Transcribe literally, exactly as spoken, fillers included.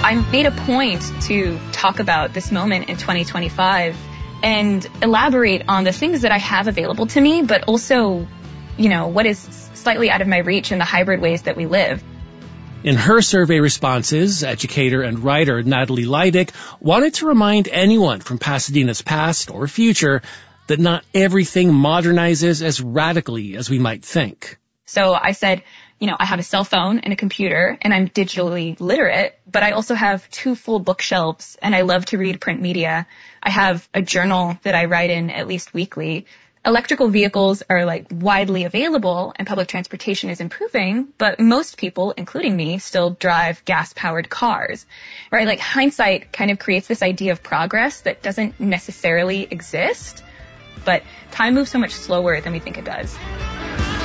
I made a point to talk about this moment in twenty twenty-five and elaborate on the things that I have available to me, but also, you know, what is slightly out of my reach in the hybrid ways that we live. In her survey responses, educator and writer Natalie Leidick wanted to remind anyone from Pasadena's past or future that not everything modernizes as radically as we might think. So I said, you know, I have a cell phone and a computer and I'm digitally literate, but I also have two full bookshelves and I love to read print media. I have a journal that I write in at least weekly. Electrical vehicles are like widely available and public transportation is improving, but most people, including me, still drive gas-powered cars, right? Like hindsight kind of creates this idea of progress that doesn't necessarily exist, but time moves so much slower than we think it does.